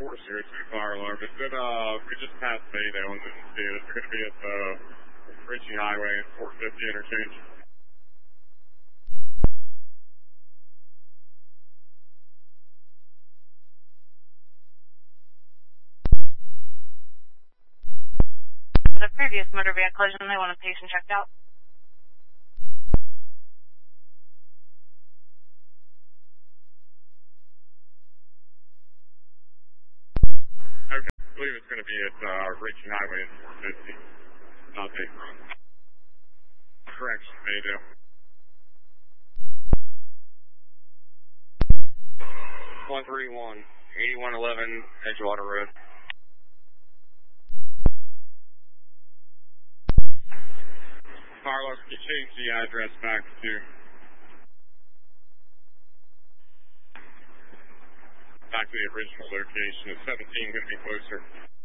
402 fire alarm. It's been, we just passed Mayday on this field. It's going to be at the Ritchie Highway and 450 interchange. The previous motor vehicle collision, they want a patient checked out. Okay, I believe it's going to be at Ritchie Highway and 450. Not Dayton Road. Correction, Maydale. 131, 8111 Edgewater Road. Carlos, can you change the address back to the original location? Is 17 going to be closer?